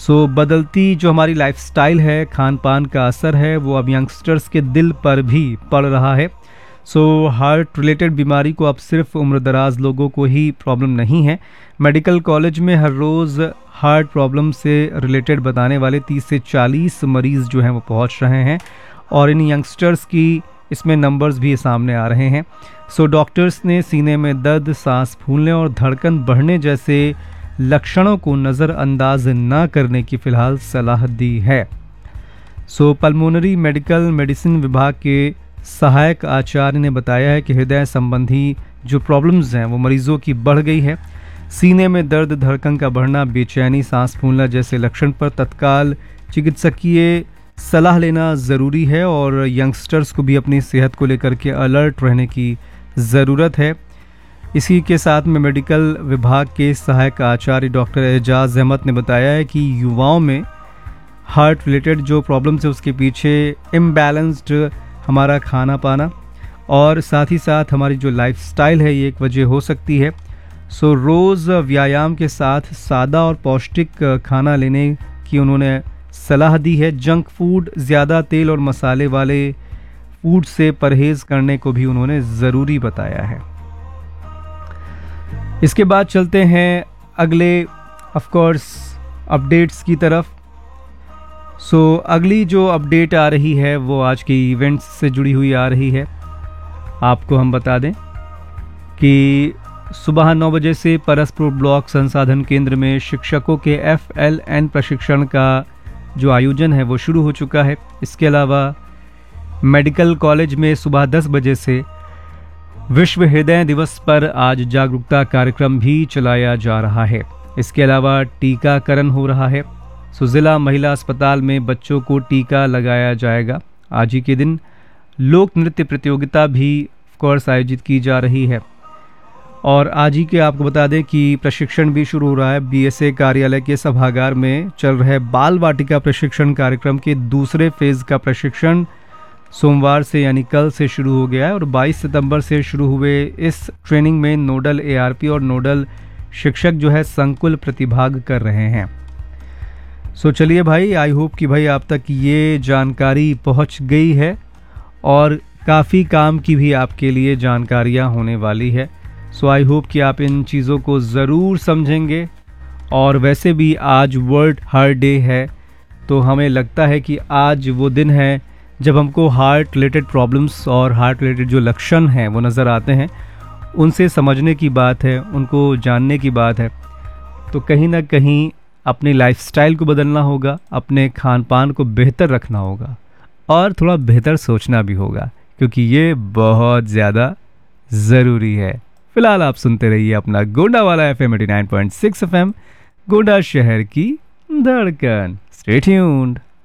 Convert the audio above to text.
बदलती जो हमारी लाइफस्टाइल है, खान पान का असर है, वो अब यंगस्टर्स के दिल पर भी पड़ रहा है। हार्ट रिलेटेड बीमारी को अब सिर्फ उम्रदराज लोगों को ही प्रॉब्लम नहीं है। मेडिकल कॉलेज में हर रोज़ हार्ट प्रॉब्लम से रिलेटेड बताने वाले 30 से 40 मरीज़ जो हैं वो पहुंच रहे हैं, और इन यंगस्टर्स की इसमें नंबर्स भी सामने आ रहे हैं। डॉक्टर्स ने सीने में दर्द, सांस फूलने और धड़कन बढ़ने जैसे लक्षणों को नज़रअंदाज न करने की फ़िलहाल सलाह दी है। पल्मोनरी मेडिकल मेडिसिन विभाग के सहायक आचार्य ने बताया है कि हृदय संबंधी जो प्रॉब्लम्स हैं वो मरीजों की बढ़ गई है। सीने में दर्द, धड़कन का बढ़ना, बेचैनी, सांस फूलना जैसे लक्षण पर तत्काल चिकित्सकीय सलाह लेना ज़रूरी है, और यंगस्टर्स को भी अपनी सेहत को लेकर के अलर्ट रहने की ज़रूरत है। इसी के साथ में मेडिकल विभाग के सहायक आचार्य डॉक्टर एजाज अहमद ने बताया है कि युवाओं में हार्ट रिलेटेड जो प्रॉब्लम्स है उसके पीछे इम्बैलेंस्ड हमारा खाना पाना और साथ ही साथ हमारी जो लाइफस्टाइल है ये एक वजह हो सकती है। रोज़ व्यायाम के साथ सादा और पौष्टिक खाना लेने की उन्होंने सलाह दी है। जंक फूड, ज़्यादा तेल और मसाले वाले फूड से परहेज़ करने को भी उन्होंने ज़रूरी बताया है। इसके बाद चलते हैं अगले ऑफ कोर्स अपडेट्स की तरफ। अगली जो अपडेट आ रही है वो आज के इवेंट्स से जुड़ी हुई आ रही है। आपको हम बता दें कि सुबह 9 बजे से परसपुर ब्लॉक संसाधन केंद्र में शिक्षकों के FLN प्रशिक्षण का जो आयोजन है वो शुरू हो चुका है। इसके अलावा मेडिकल कॉलेज में सुबह 10 बजे से विश्व हृदय दिवस पर आज जागरूकता कार्यक्रम भी चलाया जा रहा है। इसके अलावा टीकाकरण हो रहा है। जिला महिला अस्पताल में बच्चों को टीका लगाया जाएगा। आज ही के दिन लोक नृत्य प्रतियोगिता भी कोर्स आयोजित की जा रही है। और आज ही के आपको बता दें कि प्रशिक्षण भी शुरू हो रहा है। BSA कार्यालय के सभागार में चल रहे बाल वाटिका प्रशिक्षण कार्यक्रम के दूसरे फेज का प्रशिक्षण सोमवार से यानी कल से शुरू हो गया है, और 22 सितंबर से शुरू हुए इस ट्रेनिंग में नोडल ARP और नोडल शिक्षक जो है संकुल प्रतिभाग कर रहे हैं। चलिए भाई, आई होप कि भाई आप तक ये जानकारी पहुंच गई है और काफ़ी काम की भी आपके लिए जानकारियां होने वाली है। आई होप कि आप इन चीज़ों को ज़रूर समझेंगे। और वैसे भी आज वर्ल्ड हार्ट डे है, तो हमें लगता है कि आज वो दिन है जब हमको हार्ट रिलेटेड प्रॉब्लम्स और हार्ट रिलेटेड जो लक्षण हैं वो नज़र आते हैं, उनसे समझने की बात है, उनको जानने की बात है। तो कहीं ना कहीं अपनी लाइफस्टाइल को बदलना होगा, अपने खान पान को बेहतर रखना होगा और थोड़ा बेहतर सोचना भी होगा, क्योंकि ये बहुत ज़्यादा ज़रूरी है। फिलहाल आप सुनते रहिए अपना गोंडा वाला FM 89.6 FM, गोंडा शहर की धड़कन। Stay tuned.